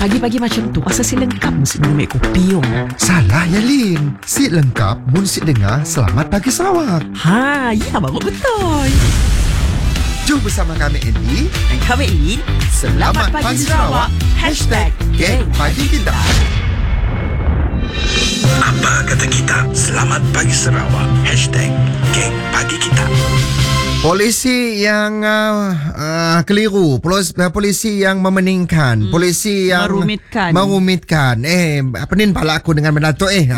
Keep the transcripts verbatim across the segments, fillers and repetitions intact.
pagi-pagi macam tu asal si lengkap mesti minum kopi yo. Salah ya Lin. Si lengkap mun si dengar Selamat Pagi Sarawak. Ha, ya baru betul. Jom bersama kami Andy Dan kami ingin Selamat, Selamat Pagi Sarawak Hashtag Geng Pagi Kita. Apa kata kita? Selamat Pagi Sarawak Hashtag Geng Pagi Kita. Polisi yang uh, uh, keliru, Polis, uh, polisi yang memeningkan, hmm. polisi yang merumitkan. Merumitkan. Eh, apa ni pala aku dengan benda tu eh.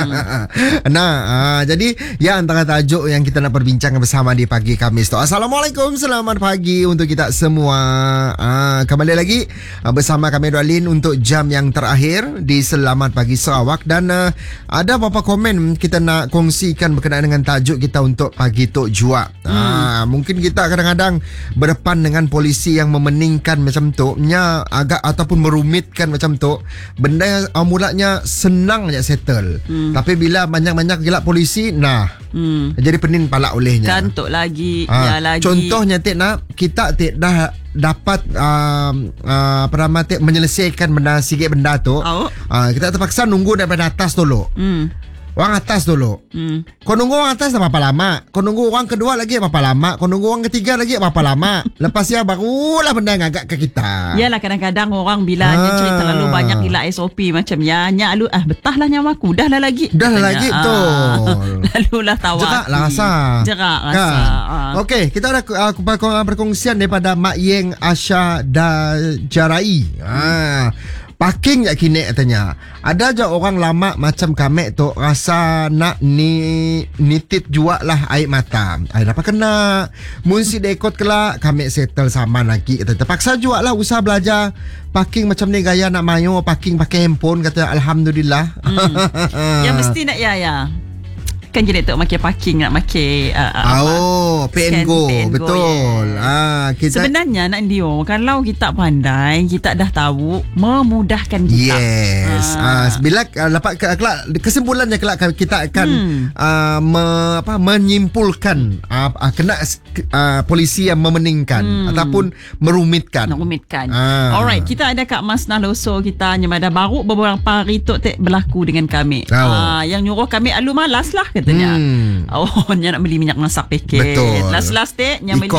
Hmm. Nah, uh, jadi ya antara tajuk yang kita nak perbincangkan bersama di pagi Khamis tu. Assalamualaikum, selamat pagi untuk kita semua. Uh, kembali lagi uh, bersama kami Dualin untuk jam yang terakhir di Selamat Pagi Sarawak, dan uh, ada beberapa komen kita nak kongsikan berkenaan dengan tajuk kita untuk pagi Tok Juak. Hmm. Uh, mungkin kita kadang-kadang berdepan dengan polisi yang memeningkan macam tu, nya agak ataupun merumitkan macam tu, benda yang uh, mulanya senang je settle. Hmm. Tapi bila banyak-banyak gelak polisi, nah, hmm. jadi pening pala olehnya. Kantuk lagi, ha, ya lagi. Contohnya tik nak kita tik dah dapat uh, uh, apa nama tik menyelesaikan benda sikit benda tu. Oh. Uh, kita terpaksa nunggu daripada atas dulu. Hmm. Orang atas dulu. Hmm. Kau nunggu orang atas berapa lama? Kau nunggu orang kedua lagi berapa lama? Kau nunggu orang ketiga lagi berapa lama? Lepas ya barulah benda yang agak ke kita. Yalah, kadang-kadang orang bila ah. cerita terlalu banyak gila S O P macam ya, nya lu ah betahlah nyawa aku. Dah lah lagi. Dah lah lagi betul. Ah. Lalulah tawar. Jerak lah rasa. Jerak rasa. Kan? Ah. Okey, kita ada uh, perkongsian daripada Mak Yeng Asha Dajarai. Ah. Parking jak kini katanya. Ada je orang lama macam kami tu rasa nak ni nitit juak lah air mata. Air apa kena. Munsi dekot kelak kami settle sama lagi. Kata terpaksa juak lah usaha belajar. Parking macam ni gaya nak mayo parking pakai handphone kata alhamdulillah. Hmm. Ya mesti nak ya ya. Kan jadi tak makin parking nak makin uh, oh pay and go, pay and betul. Go, yeah. ah, kita... Sebenarnya nak Dio, kalau kita pandai, kita dah tahu memudahkan kita. Yes. Ah. Ah, bila uh, dapat kelak kesimpulannya kelak kita akan hmm. uh, me, apa, menyimpulkan uh, uh, kena uh, polisi yang memeningkan hmm. ataupun merumitkan. Merumitkan. Ah. Alright, kita ada Kak Mas Naloso kita nyamada baru beberapa hari tu tek berlaku dengan kami. Oh. Uh, yang nyuruh kami alu malas lah katanya. Hmm. Oh, nya nak beli minyak masak paket. Betul. Last-last dek nya beli.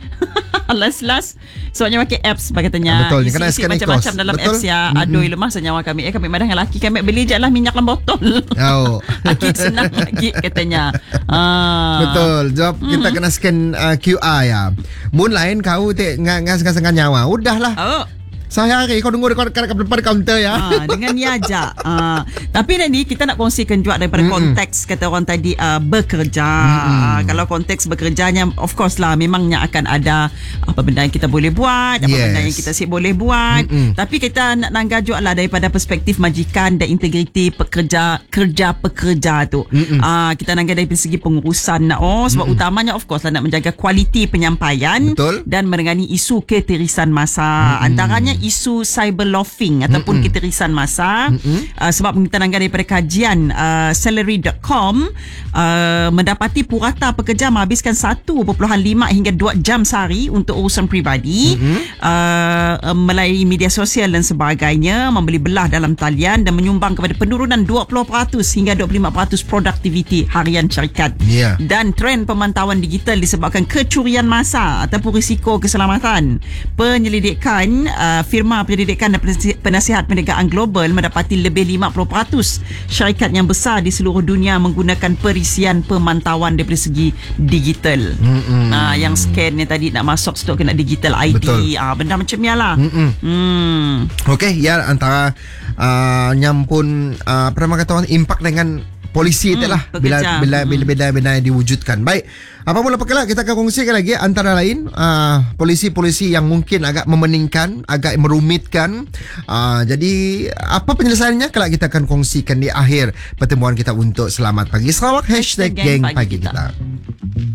Last-last. So nya pakai apps bagi katanya. Betul. Isi, isi macam-macam dalam betul? Apps ya. Mm-hmm. Aduh lemas nyawa kami. Eh kami madah dengan laki kami beli je lah minyak dalam botol. Oh. Laki senang lagi katanya. Ah. Betul. Jawab mm-hmm. kita kena scan uh, Q R ya. Mun lain kau tek ngas-ngas nyawa. Udahlah. Oh. Sehari kau tunggu dekat depan kaunter ya. Ha, dengan ni aja. Ha, tapi nanti kita nak kongsikan juga daripada mm-mm. konteks kata orang tadi uh, bekerja. Uh, kalau konteks bekerjanya of course lah memangnya akan ada apa benda yang kita boleh buat, apa yes. benda yang kita sih boleh buat. Mm-mm. Tapi kita nak nangga juga lah daripada perspektif majikan dan integriti pekerja kerja pekerja tu. Uh, kita nangga dari segi pengurusan nak oh sebab Mm-mm. utamanya of course lah nak menjaga kualiti penyampaian. Betul. Dan menangani isu ketirisan masa. Mm-mm. Antaranya isu cyber loafing ataupun Mm-mm. ketirisan masa. Uh, sebab kita nangga daripada kajian uh, salary dot com uh, mendapati purata pekerja menghabiskan satu perpuluhan lima hingga dua jam sehari untuk urusan peribadi uh, melalui media sosial dan sebagainya, membeli belah dalam talian dan menyumbang kepada penurunan dua puluh peratus hingga dua puluh lima peratus produktiviti harian syarikat. Yeah. Dan trend pemantauan digital disebabkan kecurian masa ataupun risiko keselamatan. Penyelidikan uh, firma penyelidikan dan penasihat perniagaan global mendapati lebih lima puluh peratus syarikat yang besar di seluruh dunia menggunakan perisian pemantauan daripada segi digital. Ah, yang scan ni tadi nak masuk stok kena digital I D. Ah, benda macam ni lah. Hmm. Okey, ya antara uh, nyampun uh, apa nama kata orang impak dengan polisi hmm, itulah bila bila bila benda-benda yang diwujudkan. Baik, apapun apa kelak kita akan kongsikan lagi antara lain uh, polisi-polisi yang mungkin agak memeningkan, agak merumitkan. Uh, jadi apa penyelesaiannya kelak kita akan kongsikan di akhir pertemuan kita untuk Selamat Pagi Sarawak Hashtag Geng Pagi Kita.